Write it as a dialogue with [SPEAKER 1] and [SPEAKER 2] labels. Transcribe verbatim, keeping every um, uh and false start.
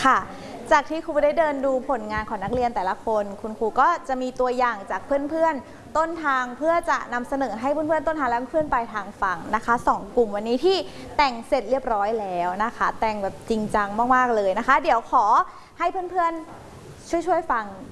[SPEAKER 1] ค่ะจากที่ครูได้เดินดูผลงานของนักเรียนแต่ละคนคุณครูก็จะมีตัวอย่างจากเพื่อนๆต้นทางเพื่อจะนำเสนอให้เพื่อนๆต้นทางและเพื่อนปลายทางฟังนะคะสองกลุ่มวันนี้ที่แต่งเสร็จเรียบร้อยแล้วนะคะแต่งแบบจริงจังมากๆเลยนะคะเดี๋ยวขอให้เพื่อนๆช่วยๆฟัง